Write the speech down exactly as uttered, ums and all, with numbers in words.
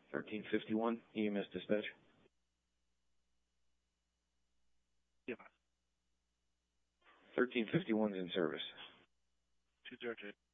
thirteen fifty-one, E M S dispatch. Yeah. thirteen fifty-one's in service. two zero two.